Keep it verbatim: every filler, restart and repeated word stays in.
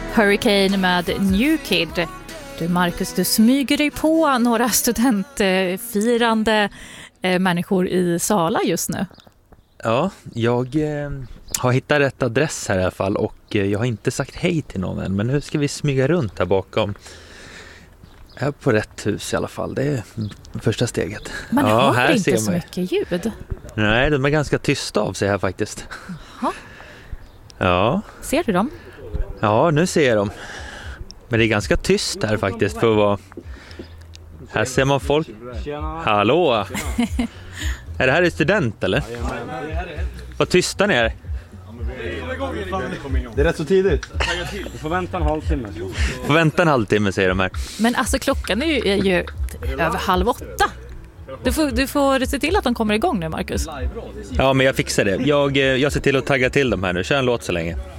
Hurricane med New Kid. Du Marcus, du smyger dig på några studentfirande eh, människor i Sala just nu. Ja, jag eh, har hittat rätt adress här i alla fall och eh, jag har inte sagt hej till någon än, men nu ska vi smyga runt här bakom. Jag är på rätt hus i alla fall, det är första steget. Man ja, hör här inte ser så man. mycket ljud. Nej, de är ganska tysta av sig här faktiskt. Jaha. Ja. Ser du dem? Ja, nu ser jag dem. Men det är ganska tyst här faktiskt för att vara... Här ser man folk. Hallå! Är det här en student eller? Vad tysta ni är? Det är rätt så tidigt. Du får vänta en halvtimme. Får vänta en halvtimme säger de här. Men alltså klockan är ju, är ju över halv åtta. Du får, du får se till att de kommer igång nu, Marcus. Ja, men jag fixar det. Jag, jag ser till att tagga till dem här nu. Kör en låt så länge.